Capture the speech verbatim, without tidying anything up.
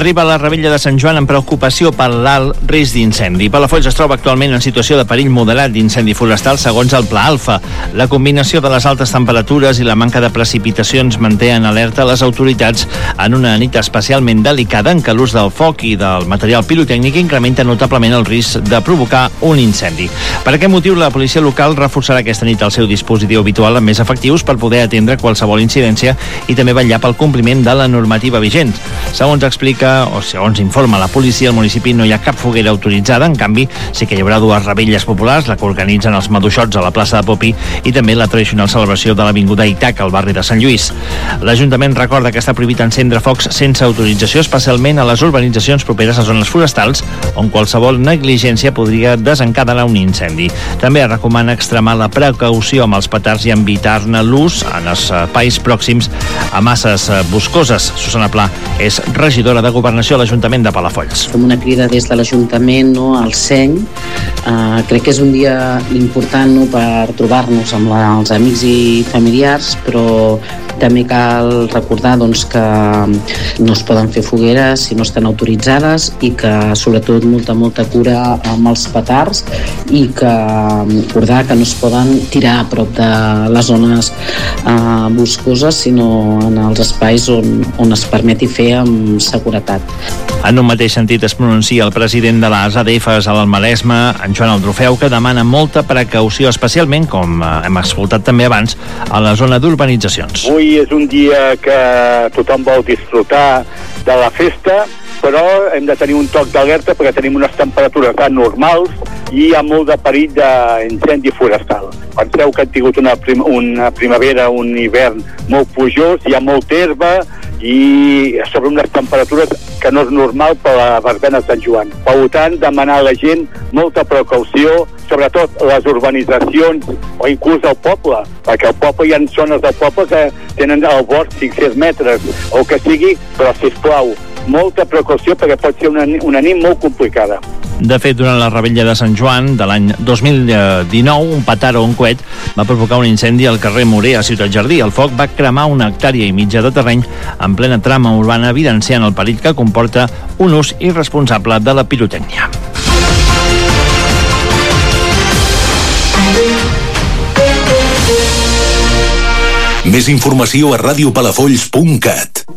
Arriba la Revetlla de Sant Joan amb preocupació per l'alt risc d'incendi. Palafolls es troba actualment en situació de perill moderat d'incendi forestal segons el Pla Alfa. La combinació de les altes temperatures i la manca de precipitacions manté en alerta les autoritats en una nit especialment delicada en què l'ús del foc i del material pirotècnic incrementa notablement el risc de provocar un incendi. Per aquest motiu, la policia local reforçarà aquesta nit el seu dispositiu habitual amb més efectius per poder atendre qualsevol incidència i també vetllar pel compliment de la normativa vigent. Segons explica o segons informa la policia, al municipi no hi ha cap foguera autoritzada. En canvi, sí que hi haurà dues revetlles populars, la que organitzen els maduixots a la plaça de Popi i també la tradicional celebració de l'avinguda Itaca, al barri de Sant Lluís. L'Ajuntament recorda que està prohibit encendre focs sense autorització, especialment a les urbanitzacions properes a zones forestals, on qualsevol negligència podria desencadenar un incendi. També recomana extremar la precaució amb els petards i evitar-ne l'ús en els espais pròxims a masses boscoses. Susana Pla és regidora de Governació a l'Ajuntament de Palafolls. Fem una crida des de l'Ajuntament, no, al seny. Uh, crec que és un dia important, no, per trobar-nos amb la, els amics i familiars, però també cal recordar, doncs, que no es poden fer fogueres si no estan autoritzades i que sobretot molta, molta cura amb els petards i que recordar que no es poden tirar a prop de les zones uh, boscoses, sinó en els espais on, on es permeti fer amb seguretat. En un mateix sentit es pronuncia el president de les A D Fs a l'Almaresme, en Joan Aldrufeu, que demana molta precaució, especialment, com hem escoltat també abans, a la zona d'urbanitzacions. Avui és un dia que tothom vol disfrutar de la festa, però hem de tenir un toc d'alerta perquè tenim unes temperatures tan normals i hi ha molt de perill d'incendi forestal. Penseu que han tingut una, prim una primavera, un hivern molt plujós, hi ha molta herba i sobre unes temperatures que no és normal per la verbena de Sant Joan. Per tant, demanar a la gent molta precaució, sobretot les urbanitzacions o inclús el poble, perquè al poble hi ha zones del poble que tenen al bosc cinc-cents metres o que sigui, però sisplau, molta precaució perquè pot ser una, una nit molt complicada. De fet, durant la Revetlla de Sant Joan de l'any dos mil dinou, un petar o un coet va provocar un incendi al carrer Morer, a Ciutat Jardí. El foc va cremar una hectàrea i mitja de terreny en plena trama urbana, evidenciant el perill que comporta un ús irresponsable de la pirotècnia. Més informació a radiopalafolls punt cat.